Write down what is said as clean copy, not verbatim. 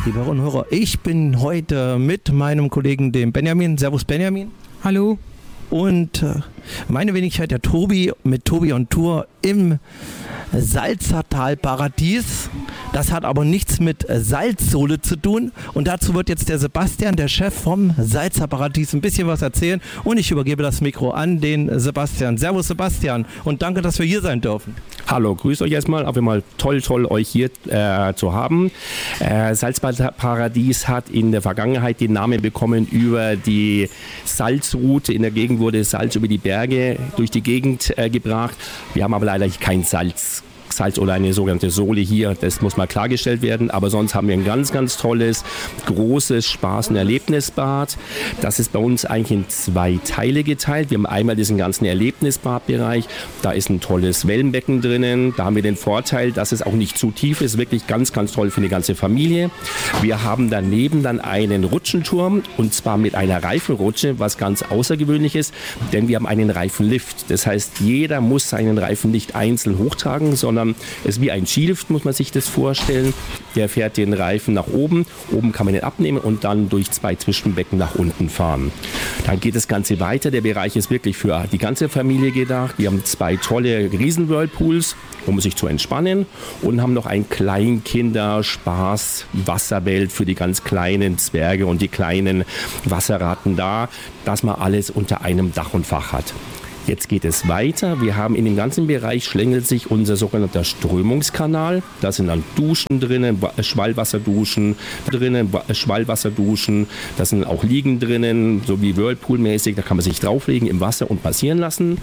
liebe Hörerinnen und Hörer. Ich bin heute mit meinem Kollegen, dem Benjamin. Servus Benjamin. Hallo. Und meine Wenigkeit, der Tobi, mit Tobi on Tour im Salzertal-Paradies. Das hat aber nichts mit Salzsohle zu tun. Und dazu wird jetzt der Sebastian, der Chef vom Salzerparadies, ein bisschen was erzählen. Und ich übergebe das Mikro an den Sebastian. Servus Sebastian und danke, dass wir hier sein dürfen. Hallo, grüßt euch erstmal. Auf einmal toll, euch hier zu haben. Salzparadies hat in der Vergangenheit den Namen bekommen über die Salzroute. In der Gegend wurde Salz über die Berge durch die Gegend gebracht. Wir haben aber leider kein Salz oder eine sogenannte Sohle hier, das muss mal klargestellt werden, aber sonst haben wir ein ganz, ganz tolles, großes Spaß- und Erlebnisbad. Das ist bei uns eigentlich in 2 Teile geteilt. Wir haben einmal diesen ganzen Erlebnisbadbereich, da ist ein tolles Wellenbecken drinnen, da haben wir den Vorteil, dass es auch nicht zu tief ist, wirklich ganz, ganz toll für die ganze Familie. Wir haben daneben dann einen Rutschenturm und zwar mit einer Reifenrutsche, was ganz außergewöhnlich ist, denn wir haben einen Reifenlift. Das heißt, jeder muss seinen Reifen nicht einzeln hochtragen, sondern es ist wie ein Skilift, muss man sich das vorstellen. Der fährt den Reifen nach oben. Oben kann man den abnehmen und dann durch 2 Zwischenbecken nach unten fahren. Dann geht das Ganze weiter. Der Bereich ist wirklich für die ganze Familie gedacht. Wir haben 2 tolle Riesen-Whirlpools, um sich zu entspannen. Und haben noch ein Kleinkinder-Spaß-Wasserwelt für die ganz kleinen Zwerge und die kleinen Wasserratten da, dass man alles unter einem Dach und Fach hat. Jetzt geht es weiter. Wir haben in dem ganzen Bereich schlängelt sich unser sogenannter Strömungskanal. Da sind dann Duschen drinnen, Schwallwasserduschen. Da sind auch Liegen drinnen, so wie Whirlpool-mäßig. Da kann man sich drauflegen im Wasser und passieren lassen.